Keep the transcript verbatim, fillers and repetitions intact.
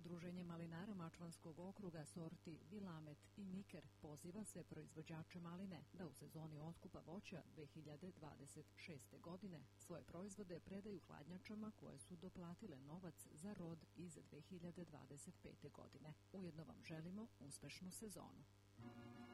Udruženje malinara Mačvanskog okruga sorti Vilamet i Niker poziva sve proizvođače maline da u sezoni otkupa voća dve hiljade dvadeset šeste. godine svoje proizvode predaju hladnjačama koje su doplatile novac za rod iz dve hiljade dvadeset pete. godine. Ujedno vam želimo uspešnu sezonu.